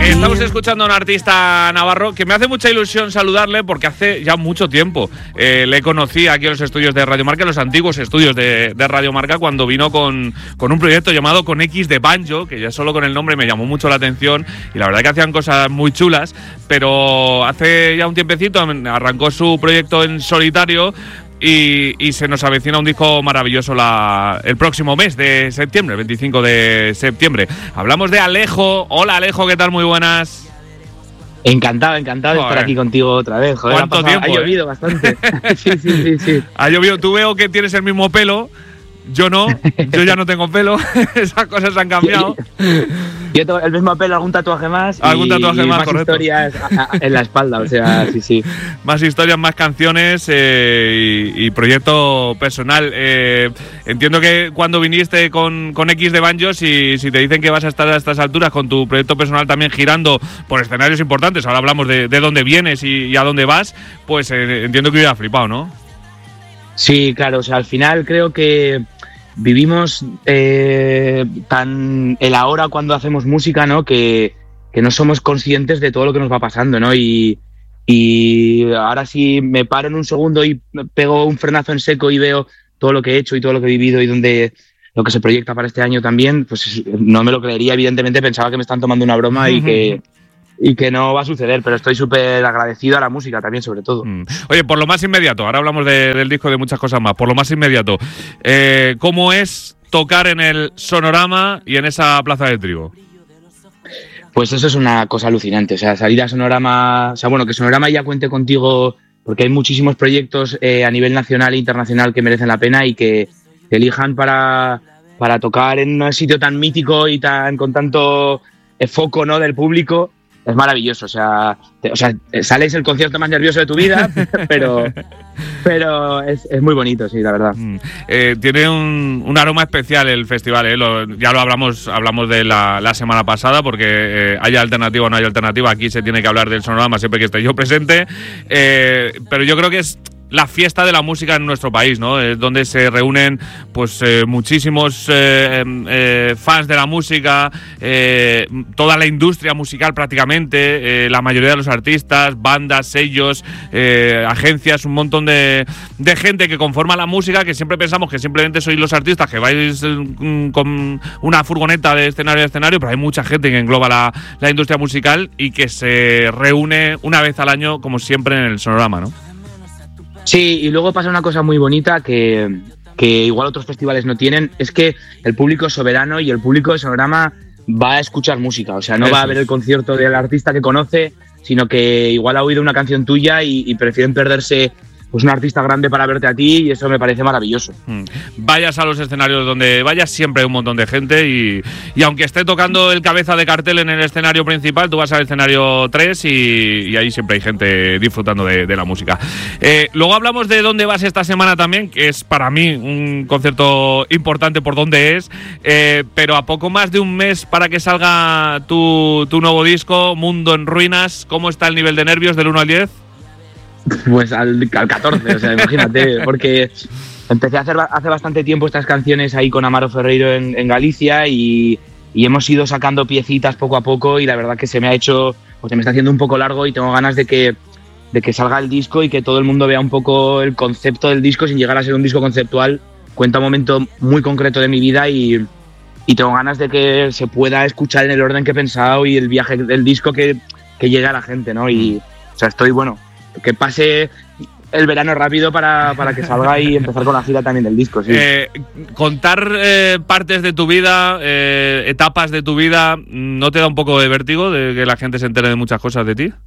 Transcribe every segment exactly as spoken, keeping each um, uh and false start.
Eh, estamos escuchando a un artista navarro que me hace mucha ilusión saludarle porque hace ya mucho tiempo eh, le conocí aquí en los estudios de Radio Marca, en los antiguos estudios de, de Radio Marca, cuando vino con, con un proyecto llamado Con X de Banjo, que ya solo con el nombre me llamó mucho la atención y la verdad que hacían cosas muy chulas, pero hace ya un tiempecito arrancó su proyecto en solitario. Y, y se nos avecina un disco maravilloso la, el próximo mes de septiembre, el veinticinco de septiembre. Hablamos de Alejo. Hola Alejo, ¿qué tal? Muy buenas. Encantado, encantado de Joder. estar aquí contigo otra vez. Joder, ¿Cuánto ha pasado, tiempo, ha llovido eh? bastante. sí, sí, sí, sí. Ha llovido. Tú veo que tienes el mismo pelo. Yo no, yo ya no tengo pelo. Esas cosas han cambiado. Yo tengo el mismo pelo, algún tatuaje más. Algún y, tatuaje y más, más correcto. historias a, a, en la espalda, o sea, sí, sí. Más historias, más canciones eh, y, y proyecto personal. Eh, entiendo que cuando viniste con, con X de Banjo, si, si te dicen que vas a estar a estas alturas con tu proyecto personal también girando por escenarios importantes, ahora hablamos de, de dónde vienes y, y a dónde vas, pues eh, entiendo que hubiera flipado, ¿no? Sí, claro, o sea, al final creo que vivimos eh, tan el ahora cuando hacemos música, ¿no? Que, que no somos conscientes de todo lo que nos va pasando, ¿no? Y, y ahora si me paro en un segundo y pego un frenazo en seco y veo todo lo que he hecho y todo lo que he vivido y donde lo que se proyecta para este año también, pues no me lo creería, evidentemente pensaba que me están tomando una broma y que... y que no va a suceder, pero estoy súper agradecido a la música también, sobre todo. Mm. Oye, por lo más inmediato, ahora hablamos de, del disco y de muchas cosas más, por lo más inmediato, eh, ¿cómo es tocar en el Sonorama y en esa Plaza del Trigo? Pues eso es una cosa alucinante, o sea, salir a Sonorama, o sea, bueno, que Sonorama ya cuente contigo, porque hay muchísimos proyectos eh, a nivel nacional e internacional que merecen la pena y que te elijan para, para tocar en un sitio tan mítico y tan con tanto eh, foco, ¿no?, del público. Es maravilloso, o sea, te, o sea, sales el concierto más nervioso de tu vida, pero, pero es, es muy bonito, sí, la verdad. Mm. Eh, tiene un, un aroma especial el festival, ¿eh? Lo, ya lo hablamos hablamos de la, la semana pasada, porque eh, haya alternativa o no haya alternativa, aquí se tiene que hablar del Sonorama siempre que esté yo presente, eh, pero yo creo que es la fiesta de la música en nuestro país, ¿no? Es donde se reúnen pues eh, muchísimos eh, eh, fans de la música, eh, toda la industria musical prácticamente, eh, la mayoría de los artistas, bandas, sellos, eh, agencias, un montón de, de gente que conforma la música, que siempre pensamos que simplemente sois los artistas que vais eh, con una furgoneta de escenario a escenario, pero hay mucha gente que engloba la, la industria musical y que se reúne una vez al año, como siempre, en el Sonorama, ¿no? Sí, y luego pasa una cosa muy bonita que, que igual otros festivales no tienen, es que el público es soberano y el público de Sonorama va a escuchar música, o sea, no Eso va a ver el concierto del artista que conoce, sino que igual ha oído una canción tuya y, y prefieren perderse pues un artista grande para verte a ti, y eso me parece maravilloso. Mm. Vayas a los escenarios donde vayas, siempre hay un montón de gente y, y aunque esté tocando el cabeza de cartel en el escenario principal, tú vas al escenario tres y, y ahí siempre hay gente disfrutando de, de la música. Eh, luego hablamos de dónde vas esta semana también, que es para mí un concierto importante por dónde es, eh, pero a poco más de un mes para que salga tu, tu nuevo disco, Mundo en Ruinas. ¿Cómo está el nivel de nervios del uno al diez? Pues al, al catorce, o sea, imagínate, porque empecé a hacer hace bastante tiempo estas canciones ahí con Amaro Ferreiro en, en Galicia y, y hemos ido sacando piecitas poco a poco y la verdad que se me ha hecho, pues se me está haciendo un poco largo y tengo ganas de que, de que salga el disco y que todo el mundo vea un poco el concepto del disco sin llegar a ser un disco conceptual. Cuenta un momento muy concreto de mi vida y, y tengo ganas de que se pueda escuchar en el orden que he pensado y el viaje del disco que, que llegue a la gente, ¿no? Y, o sea, estoy, bueno, que pase el verano rápido para, para que salga y empezar con la gira también del disco, sí. Eh, contar eh, partes de tu vida, eh, etapas de tu vida, ¿no te da un poco de vértigo de que la gente se entere de muchas cosas de ti?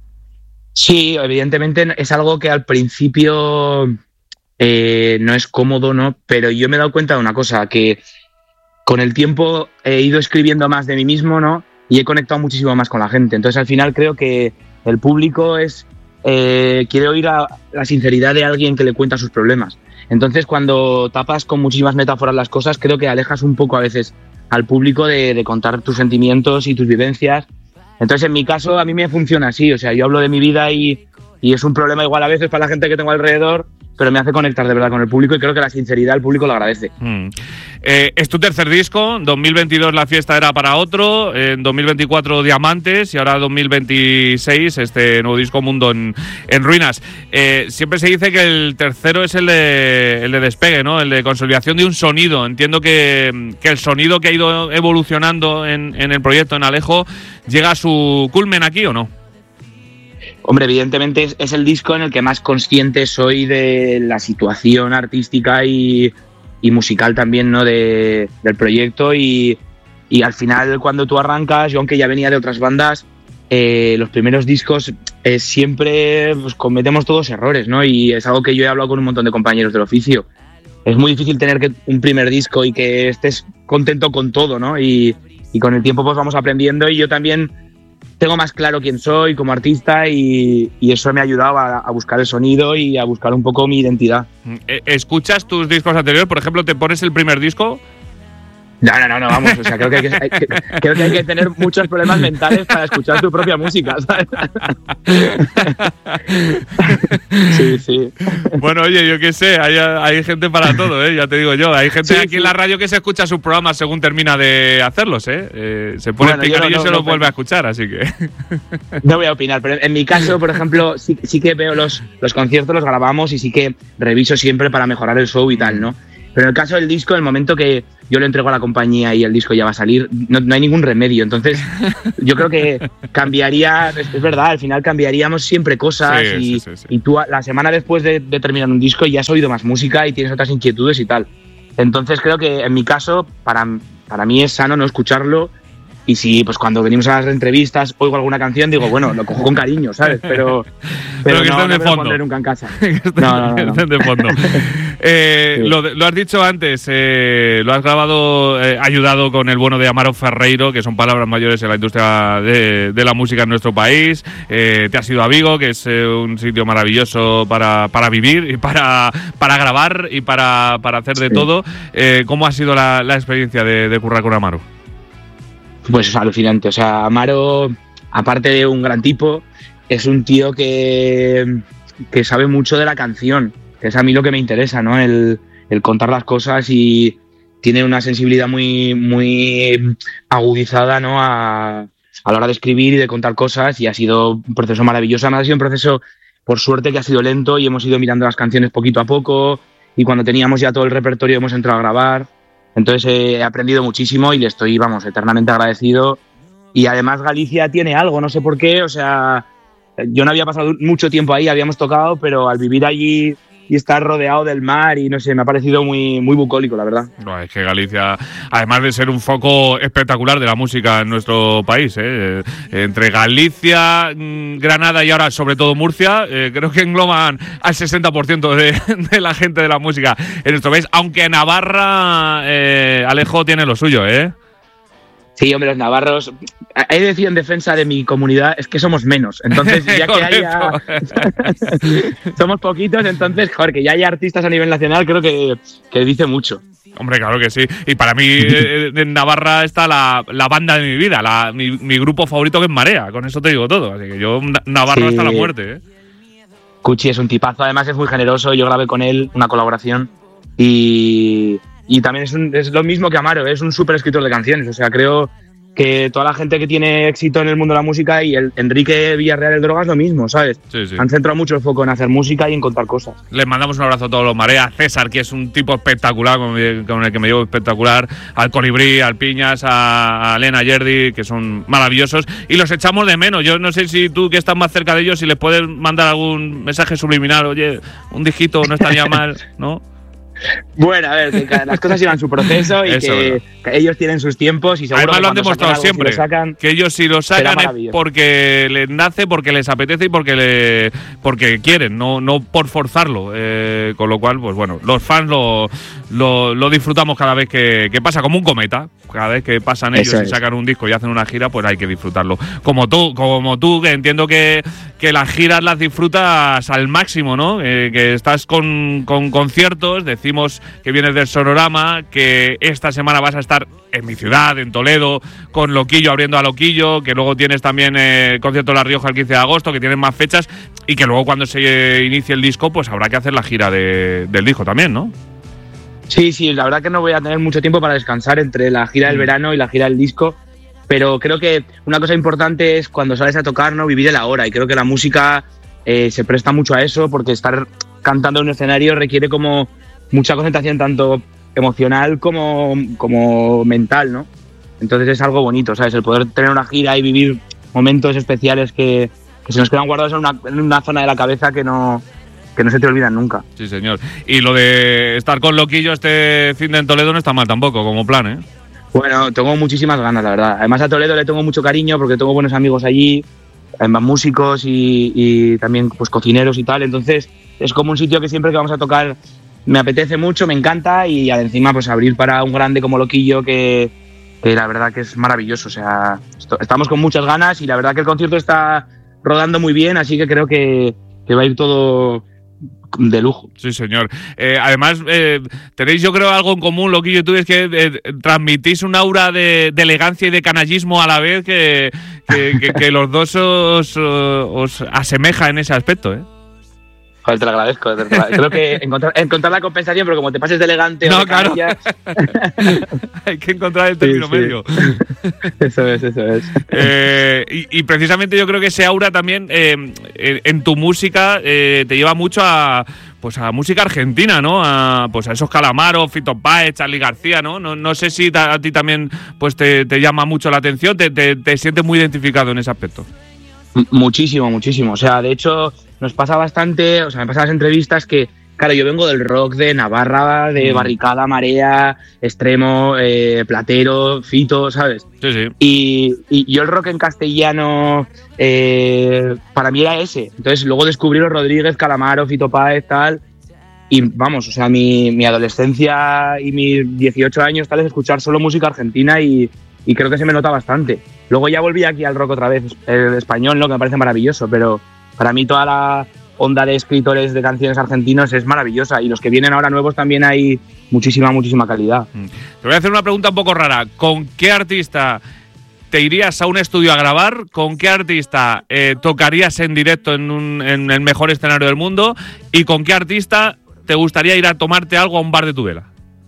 Sí, evidentemente es algo que al principio eh, no es cómodo, ¿no? Pero yo me he dado cuenta de una cosa, que con el tiempo he ido escribiendo más de mí mismo, ¿no? Y he conectado muchísimo más con la gente. Entonces al final creo que el público es... Eh, quiere oír a la sinceridad de alguien que le cuenta sus problemas. Entonces, cuando tapas con muchísimas metáforas las cosas, creo que alejas un poco a veces al público de, de contar tus sentimientos y tus vivencias. Entonces, en mi caso, a mí me funciona así. O sea, yo hablo de mi vida y, y es un problema igual a veces para la gente que tengo alrededor, pero me hace conectar de verdad con el público y creo que la sinceridad el público lo agradece. Mm. Eh, es tu tercer disco, dos mil veintidós La fiesta era para otro, en dos mil veinticuatro Diamantes y ahora dos mil veintiséis este nuevo disco Mundo en, en ruinas. Eh, siempre se dice que el tercero es el de, el de despegue, ¿no? El de consolidación de un sonido. Entiendo que, que el sonido que ha ido evolucionando en, en el proyecto, en Alejo, llega a su culmen aquí, ¿o no? Hombre, evidentemente es, es el disco en el que más consciente soy de la situación artística y, y musical también, ¿no? De, del proyecto y, y al final cuando tú arrancas, yo aunque ya venía de otras bandas, eh, los primeros discos eh, siempre pues, cometemos todos errores, ¿no? Y es algo que yo he hablado con un montón de compañeros del oficio. Es muy difícil tener que, un primer disco y que estés contento con todo, ¿no? Y, y con el tiempo pues vamos aprendiendo y yo también tengo más claro quién soy como artista y, y eso me ha ayudado a, a buscar el sonido y a buscar un poco mi identidad. ¿Escuchas tus discos anteriores? Por ejemplo, ¿te pones el primer disco? No, no, no, no, vamos, o sea, creo que hay que, hay que, creo que, hay que tener muchos problemas mentales para escuchar tu propia música, ¿sabes? Sí, sí. Bueno, oye, yo qué sé, hay, hay gente para todo, ¿eh? Ya te digo yo, hay gente sí, aquí sí. en la radio que se escucha sus programas según termina de hacerlos, ¿eh? eh se pone bueno, el picarillo no, y se no, los no, vuelve no. a escuchar, así que... No voy a opinar, pero en mi caso, por ejemplo, sí, sí que veo los, los conciertos, los grabamos y sí que reviso siempre para mejorar el show y tal, ¿no? Pero en el caso del disco, el momento que yo lo entrego a la compañía y el disco ya va a salir, no, no hay ningún remedio. Entonces, yo creo que cambiaría, es, es verdad, al final cambiaríamos siempre cosas sí, y, sí, sí, sí. y tú la semana después de, de terminar un disco ya has oído más música y tienes otras inquietudes y tal. Entonces, creo que en mi caso, para, para mí es sano no escucharlo. Y si, pues cuando venimos a las entrevistas, oigo alguna canción, digo, bueno, lo cojo con cariño, ¿sabes? Pero, pero, pero que no, estén no de me fondo. Lo pondré nunca en casa. no, no, no, no. de fondo. eh, sí. lo, lo has dicho antes, eh, lo has grabado, eh, ayudado con el bueno de Amaro Ferreiro, que son palabras mayores en la industria de, de la música en nuestro país. Eh, te has ido a Vigo, que es eh, un sitio maravilloso para, para vivir y para, para grabar y para, para hacer de sí. todo. Eh, ¿Cómo ha sido la, la experiencia de, de currar con Amaro? Pues es alucinante, o sea, Amaro, aparte de un gran tipo, es un tío que, que sabe mucho de la canción, que es a mí lo que me interesa, ¿no? El, el contar las cosas y tiene una sensibilidad muy, muy agudizada, ¿no? A, a la hora de escribir y de contar cosas y ha sido un proceso maravilloso. Además ha sido un proceso, por suerte, que ha sido lento y hemos ido mirando las canciones poquito a poco y cuando teníamos ya todo el repertorio hemos entrado a grabar. Entonces eh, he aprendido muchísimo y le estoy, vamos, eternamente agradecido. Y además Galicia tiene algo, no sé por qué, o sea, yo no había pasado mucho tiempo ahí, habíamos tocado, pero al vivir allí y estar rodeado del mar y no sé, me ha parecido muy, muy bucólico, la verdad. No, es que Galicia, además de ser un foco espectacular de la música en nuestro país, ¿eh? entre Galicia, Granada y ahora sobre todo Murcia, eh, creo que engloban al sesenta por ciento de, de la gente de la música en nuestro país, aunque Navarra, eh, Alejo, tiene lo suyo, ¿eh? Sí, hombre, los navarros, he de decir en defensa de mi comunidad, es que somos menos, entonces ya que haya somos poquitos, entonces, joder, que ya haya artistas a nivel nacional creo que, que dice mucho. Hombre, claro que sí, y para mí en Navarra está la, la banda de mi vida, la, mi, mi grupo favorito que es Marea, con eso te digo todo, así que yo Navarra sí. hasta la muerte, ¿eh? Cuchi es un tipazo, además es muy generoso, yo grabé con él una colaboración y... Y también es, un, es lo mismo que Amaro, es un súper escritor de canciones. O sea, creo que toda la gente que tiene éxito en el mundo de la música y el Enrique Villarreal el Drogas lo mismo, ¿sabes? Sí, sí. Han centrado mucho el foco en hacer música y en contar cosas. Les mandamos un abrazo a todos los Marea, a César, que es un tipo espectacular, con el que me llevo espectacular, al Colibrí, al Piñas, a, a Elena Yerdi, que son maravillosos. Y los echamos de menos. Yo no sé si tú, que estás más cerca de ellos, si les puedes mandar algún mensaje subliminal. Oye, un dijito no estaría mal, ¿no? Bueno, a ver, que las cosas llevan su proceso y Eso, que, que ellos tienen sus tiempos y seguro además que lo han demostrado algo, siempre, si sacan, que ellos si lo sacan es porque les nace, porque les apetece y porque le, porque quieren, no, no por forzarlo, eh, con lo cual, pues bueno, los fans lo, lo, lo disfrutamos cada vez que, que pasa, como un cometa. Cada vez que pasan ellos y sacan un disco y hacen una gira, pues hay que disfrutarlo. Como tú, como tú, que entiendo que, que las giras las disfrutas al máximo, ¿no? Eh, que estás con, con conciertos de decimos que vienes del Sonorama, que esta semana vas a estar en mi ciudad, en Toledo, con Loquillo abriendo a Loquillo, que luego tienes también eh, el concierto de La Rioja el quince de agosto, que tienes más fechas, y que luego cuando se eh, inicie el disco, pues habrá que hacer la gira de, del disco también, ¿no? Sí, sí, la verdad que no voy a tener mucho tiempo para descansar entre la gira del verano y la gira del disco, pero creo que una cosa importante es cuando sales a tocar, ¿no? Vivir el ahora, y creo que la música eh, se presta mucho a eso, porque estar cantando en un escenario requiere como mucha concentración, tanto emocional como, como mental, ¿no? Entonces es algo bonito, ¿sabes? El poder tener una gira y vivir momentos especiales que, que se nos quedan guardados en una, en una zona de la cabeza que no, que no se te olvidan nunca. Sí, señor. Y lo de estar con Loquillo este fin de en Toledo no está mal tampoco, como plan, ¿eh? Bueno, tengo muchísimas ganas, la verdad. Además a Toledo le tengo mucho cariño porque tengo buenos amigos allí, además músicos y, y también pues cocineros y tal. Entonces es como un sitio que siempre que vamos a tocar me apetece mucho, me encanta, y encima pues abrir para un grande como Loquillo que, que la verdad que es maravilloso. O sea, esto, estamos con muchas ganas y la verdad que el concierto está rodando muy bien, así que creo que, que va a ir todo de lujo. Sí, señor. Eh, además, eh, tenéis yo creo algo en común, Loquillo y tú, es que eh, transmitís un aura de, de elegancia y de canallismo a la vez que, que, que, que los dos os, os asemeja en ese aspecto, ¿eh? Joder, te lo agradezco. Te lo agradezco. Creo que encontrar, encontrar la compensación, pero como te pases de elegante no, o de claro. canalla... Hay que encontrar el término sí, sí. medio. Eso es, eso es. Eh, y, y precisamente yo creo que ese aura también eh, en, en tu música eh, te lleva mucho a pues a música argentina, ¿no? A pues a esos Calamaro, Fito Páez, Charly García, ¿no? No, no sé si a, a ti también pues te, te llama mucho la atención, te, te, te sientes muy identificado en ese aspecto. Muchísimo, muchísimo. O sea, de hecho, nos pasa bastante, o sea, me pasan las entrevistas que, claro, yo vengo del rock de Navarra, de mm. Barricada, Marea, Extremo, eh, Platero, Fito, ¿sabes? Sí, sí. Y, y yo el rock en castellano, eh, para mí era ese. Entonces, luego descubrí los Rodríguez, Calamaro, Fito Páez, tal. Y vamos, o sea, mi, mi adolescencia y mis dieciocho años, tal, es escuchar solo música argentina y, y creo que se me nota bastante. Luego ya volví aquí al rock otra vez, el español, ¿no? Que me parece maravilloso, pero para mí toda la onda de escritores de canciones argentinos es maravillosa, y los que vienen ahora nuevos también hay muchísima, muchísima calidad. Te voy a hacer una pregunta un poco rara. ¿Con qué artista te irías a un estudio a grabar? ¿Con qué artista eh, tocarías en directo en, un, en el mejor escenario del mundo? ¿Y con qué artista te gustaría ir a tomarte algo a un bar de Tudela?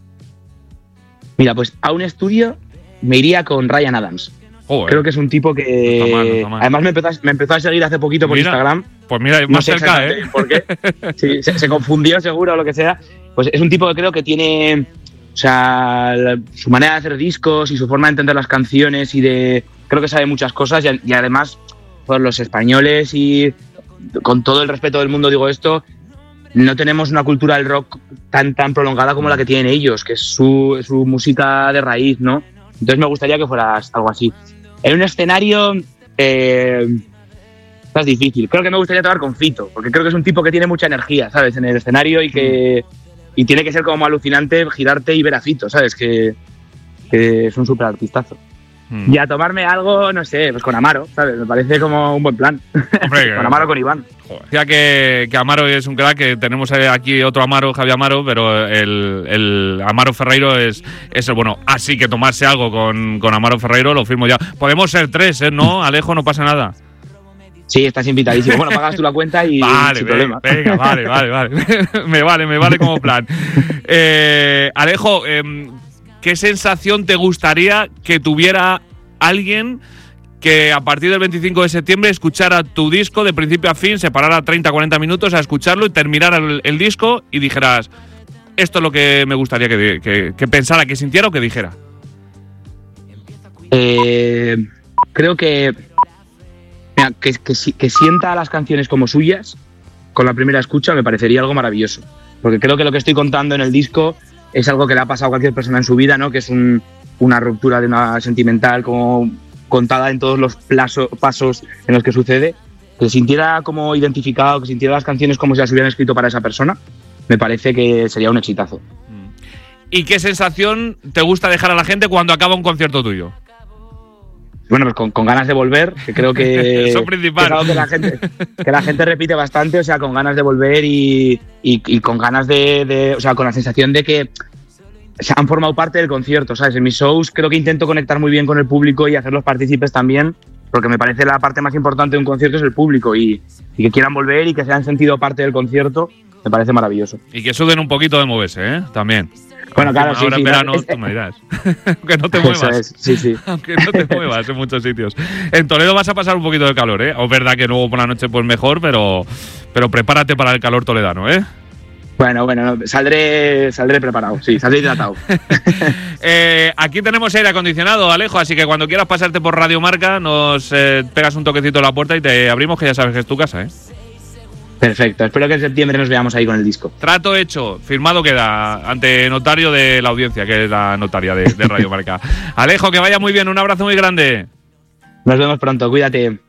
Mira, pues a un estudio me iría con Ryan Adams. Joder. Creo que es un tipo que... No está mal, no está mal. Además me empezó, a, me empezó a seguir hace poquito por mira, Instagram. Pues mira, más no sé cerca, ¿eh? ¿Por qué? Sí, se, se confundió seguro o lo que sea. Pues es un tipo que creo que tiene... O sea, la, su manera de hacer discos y su forma de entender las canciones y de... Creo que sabe muchas cosas y, y además, pues los españoles y... Con todo el respeto del mundo digo esto, no tenemos una cultura del rock tan, tan prolongada como la que tienen ellos, que es su, su música de raíz, ¿no? Entonces me gustaría que fuera algo así. En un escenario eh, es difícil. Creo que me gustaría tocar con Fito, porque creo que es un tipo que tiene mucha energía, ¿sabes? En el escenario y que y tiene que ser como alucinante girarte y ver a Fito, ¿sabes? Que, que es un súper artistazo. Mm. Y a tomarme algo, no sé, pues con Amaro, ¿sabes? Me parece como un buen plan. Hombre, con Amaro, con Iván. Decía que, que Amaro es un crack, que tenemos aquí otro Amaro, Javi Amaro, pero el, el Amaro Ferreiro es, es el bueno. Así que tomarse algo con, con Amaro Ferreiro lo firmo ya. Podemos ser tres, ¿eh? ¿No, Alejo? No pasa nada. Sí, estás invitadísimo. Bueno, pagas tú la cuenta y vale, sin venga, problema. Venga, vale, vale, vale. me vale, me vale como plan. Eh, Alejo, eh, ¿qué sensación te gustaría que tuviera alguien que a partir del veinticinco de septiembre escuchara tu disco de principio a fin, se parara treinta a cuarenta minutos a escucharlo y terminara el, el disco y dijeras, esto es lo que me gustaría que, que, que pensara, que sintiera o que dijera? Eh, creo que, mira, que, que, que sienta las canciones como suyas con la primera escucha me parecería algo maravilloso, porque creo que lo que estoy contando en el disco es algo que le ha pasado a cualquier persona en su vida, ¿no? Que es un, una ruptura de una sentimental como contada en todos los plazo, pasos en los que sucede, que se sintiera como identificado, que sintiera las canciones como si las hubieran escrito para esa persona, me parece que sería un exitazo. ¿Y qué sensación te gusta dejar a la gente cuando acaba un concierto tuyo? bueno, pues con, con ganas de volver, que creo que, Eso principal. que es algo que la gente, que la gente repite bastante, o sea, con ganas de volver y, y, y con ganas de, de, o sea, con la sensación de que se han formado parte del concierto, ¿sabes? En mis shows creo que intento conectar muy bien con el público y hacerlos partícipes también, porque me parece la parte más importante de un concierto es el público y, y que quieran volver y que se hayan sentido parte del concierto, me parece maravilloso. Y que suden un poquito de moverse, ¿eh? También. Bueno, claro, sí, ahora sí, en verano, es- tú me dirás. Aunque no te muevas. Eso es, sí, sí. Aunque no te muevas en muchos sitios. En Toledo vas a pasar un poquito de calor, ¿eh? Es verdad que luego por la noche pues mejor, pero, pero prepárate para el calor toledano, ¿eh? Bueno, bueno, no, saldré, saldré preparado, sí, saldré hidratado. eh, aquí tenemos aire acondicionado, Alejo, así que cuando quieras pasarte por Radio Marca nos eh, pegas un toquecito en la puerta y te abrimos, que ya sabes que es tu casa, ¿eh? Perfecto, espero que en septiembre nos veamos ahí con el disco. Trato hecho, firmado queda ante notario de la audiencia, que es la notaria de, de Radio Marca. Alejo, que vaya muy bien, un abrazo muy grande. Nos vemos pronto, cuídate.